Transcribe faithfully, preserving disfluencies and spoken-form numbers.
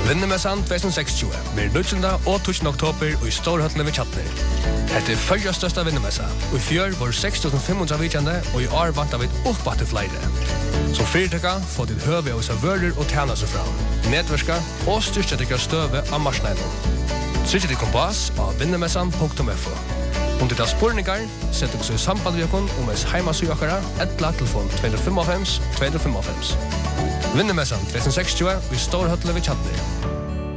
Vinnemessan tjuetusen seksogtjúgu blir nítjánda og tusen oktober i Storhøllene ved Kjatner. Hette er fyrja størsta vinnemessa, og i fjør var seks tusen fem hundre vikjande, og i år vant av et oppbatt til flere. Som fyrtøkka får til høve av servører og tjene seg fra, nedverska og styrke til støve av marsneiden. Trykk til kompass av vinnemessan punktum f o. Om det er spurningar, sett dere så i samband med dere om ens heimasøyakere, etla telefon to fem fem to fem fem. Vinnemessan tjuetusen seksogtjúgu i Storhøllene ved Kjatner.